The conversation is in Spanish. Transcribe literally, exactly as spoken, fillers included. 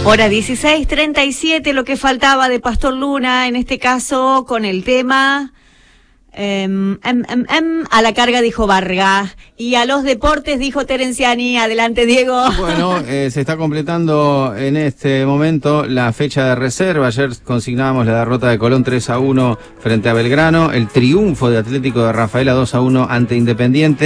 Hora dieciséis treinta y siete, lo que faltaba de Pastor Luna, en este caso con el tema em, em, em, em, a la carga dijo Vargas y a los deportes dijo Terenciani. Adelante, Diego. Bueno, eh, se está completando en este momento la fecha de reserva. Ayer consignábamos la derrota de Colón tres a uno frente a Belgrano, el triunfo de Atlético de Rafaela dos a uno ante Independiente.